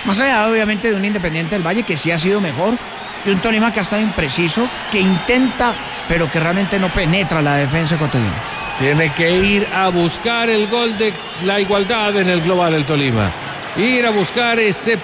Más allá, obviamente, de un Independiente del Valle que sí ha sido mejor, y un Tolima que ha estado impreciso, que intenta, pero que realmente no penetra la defensa ecuatoriana. Tiene que ir a buscar el gol de la igualdad en el global del Tolima. Ir a buscar ese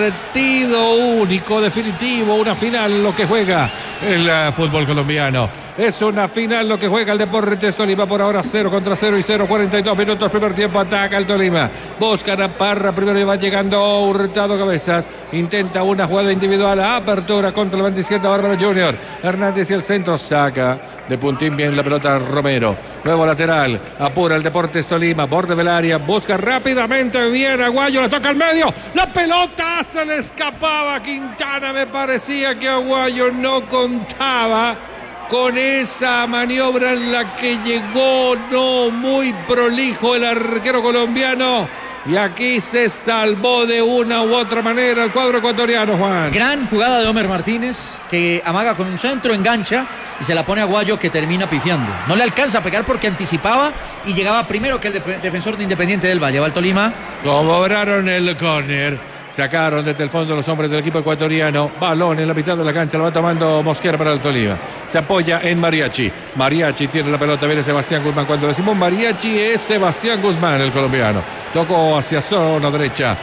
partido único, definitivo, una final, lo que juega el fútbol colombiano. Es una final lo que juega el Deportes Tolima. Por ahora 0 contra 0 y 0, 42 minutos, primer tiempo, ataca el Tolima. Buscan a Parra, primero y va llegando Hurtado Cabezas. Intenta una jugada individual, apertura contra el 27, Bárbaro Junior. Hernández y el centro, saca de puntín bien la pelota Romero. Nuevo lateral, apura el Deportes Tolima, borde del área, busca rápidamente bien Aguayo, la toca al medio, la pelota se le escapaba a Quintana. Me parecía que Aguayo no contaba con esa maniobra en la que llegó, no muy prolijo el arquero colombiano. Y aquí se salvó de una u otra manera el cuadro ecuatoriano, Juan. Gran jugada de Homer Martínez, que amaga con un centro, engancha y se la pone a Aguayo, que termina pifiando. No le alcanza a pegar porque anticipaba y llegaba primero que el defensor de Independiente del Valle. Va el Tolima. Cobraron el córner. Sacaron desde el fondo los hombres del equipo ecuatoriano. Balón en la mitad de la cancha. Lo va tomando Mosquera para el Tolima. Se apoya en Mariachi. Mariachi tiene la pelota. Viene Sebastián Guzmán. Cuando decimos Mariachi es Sebastián Guzmán, el colombiano. Tocó hacia zona derecha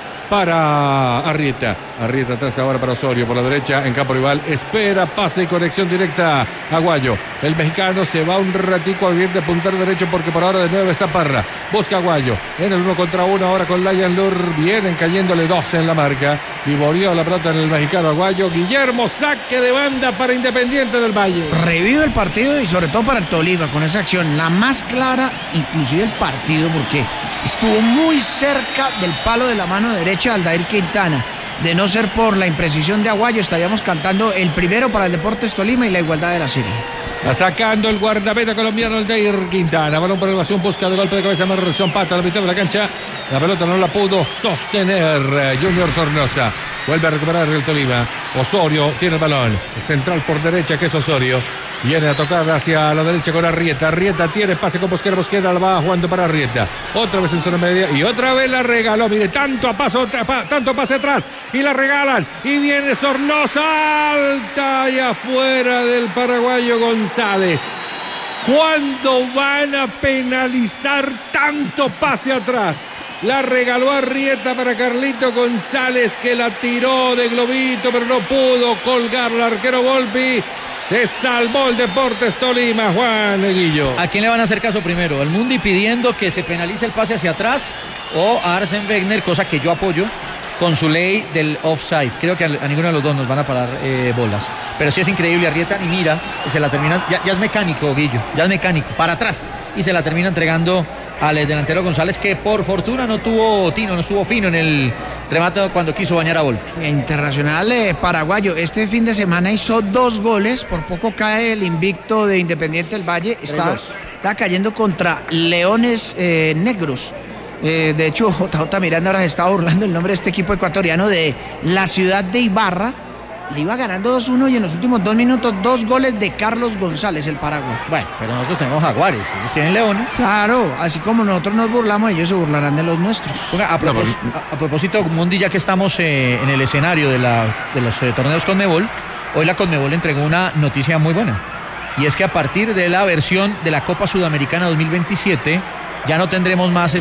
para Arrieta. Arrieta atrás ahora para Osorio por la derecha en campo rival. Espera pase y conexión directa a Aguayo. El mexicano se va un ratico al bien de puntero derecho porque por ahora de nuevo está Parra. Busca Aguayo en el 1 contra 1 ahora con Layan Lur. Vienen cayéndole 12 en la marca. Y volvió la pelota en el mexicano Aguayo. Guillermo, saque de banda para Independiente del Valle. Revive el partido y sobre todo para el Tolima con esa acción, la más clara inclusive del partido, porque estuvo muy cerca del palo de la mano derecha de Aldair Quintana. De no ser por la imprecisión de Aguayo, estaríamos cantando el primero para el Deportes Tolima y la igualdad de la serie. Sacando el guardameta colombiano Aldair Quintana. Balón por elevación, busca el golpe de cabeza. Merson Pata a la mitad de la cancha. La pelota no la pudo sostener Junior Sornosa. Vuelve a recuperar el Tolima. Osorio tiene el balón. El central por derecha, que es Osorio. Viene a tocar hacia la derecha con Arrieta. Arrieta tiene pase con Mosquera. Mosquera la va jugando para Arrieta. Otra vez en zona media y otra vez la regaló. Mire, tanto pase atrás y la regalan. Y viene Sornosa, alta y afuera del paraguayo González. ¿Cuándo van a penalizar tanto pase atrás? La regaló Arrieta para Carlito González, que la tiró de globito, pero no pudo colgar al arquero Volpi. Se salvó el Deportes Tolima, Juan Guillo. ¿A quién le van a hacer caso primero? ¿Al Mundi pidiendo que se penalice el pase hacia atrás o a Arsen Wenger, cosa que yo apoyo, con su ley del offside? Creo que a ninguno de los dos nos van a parar bolas. Pero sí es increíble, Arrieta ni mira, y se la termina, ya es mecánico, Guillo, ya es mecánico, para atrás, y se la termina entregando al delantero González, que por fortuna no tuvo tino, no estuvo fino en el remate cuando quiso bañar a Volpi. Internacional paraguayo, este fin de semana hizo 2 goles, por poco cae el invicto de Independiente del Valle, está cayendo contra Leones Negros. De hecho, JJ Miranda ahora se estaba burlando el nombre de este equipo ecuatoriano de la ciudad de Ibarra. Le iba ganando 2-1 y en los últimos 2 minutos 2 goles de Carlos González, el Paraguay. Bueno, pero nosotros tenemos Jaguares, ellos tienen Leones. Claro, así como nosotros nos burlamos, ellos se burlarán de los nuestros. A propósito, Mundi, ya que estamos en el escenario de los torneos Conmebol, hoy la Conmebol entregó una noticia muy buena. Y es que a partir de la versión de la Copa Sudamericana 2027, ya no tendremos más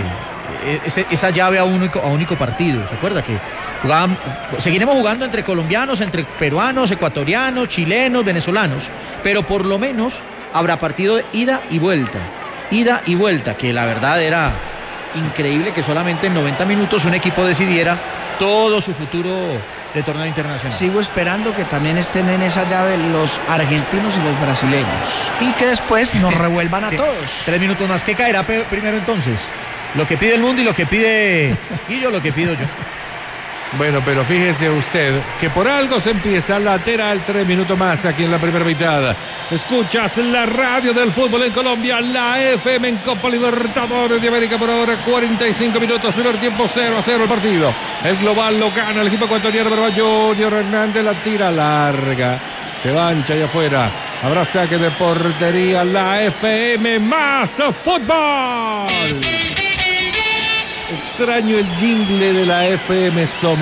esa llave a único partido. ¿Se acuerda que seguiremos jugando entre colombianos, entre peruanos, ecuatorianos, chilenos, venezolanos? Pero por lo menos habrá partido de ida y vuelta, que la verdad era increíble que solamente en 90 minutos un equipo decidiera todo su futuro de torneo internacional. Sigo esperando que también estén en esa llave los argentinos y los brasileños y que después nos revuelvan a todos. 3 minutos más. ¿Qué caerá primero entonces? Lo que pide el mundo y lo que pide Guillo, lo que pido yo. Bueno, pero fíjese usted que por algo se empieza lateral 3 minutos más aquí en la primera mitad. Escuchas la radio del fútbol en Colombia, la FM en Copa Libertadores de América. Por ahora 45 minutos, primer tiempo 0-0 el partido. El global lo gana el equipo ecuatoriano, pero Junior Hernández la tira larga. Se va ancha y afuera. Habrá saque de portería, la FM más fútbol. Extraño el jingle de la FM.